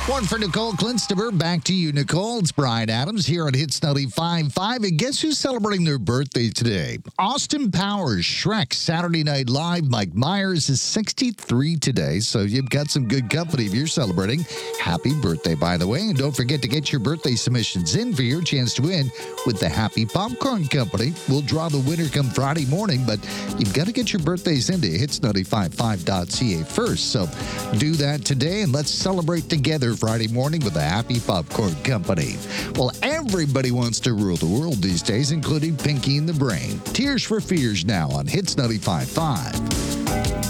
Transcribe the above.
One for Nicole Klinsteber. Back to you, Nicole. It's Brian Adams here on Hits 95.5. And guess who's celebrating their birthday today? Austin Powers, Shrek, Saturday Night Live. Mike Myers is 63 today, so you've got some good company if you're celebrating. Happy birthday, by the way. And don't forget to get your birthday submissions in for your chance to win with the Happy Popcorn Company. We'll draw the winner come Friday morning, but you've got to get your birthdays into hits955.ca first. So do that today, and let's celebrate together Friday morning with the Happy Popcorn Company. Well, everybody wants to rule the world these days, including Pinky and the Brain. Tears for Fears now on Hits 95.5.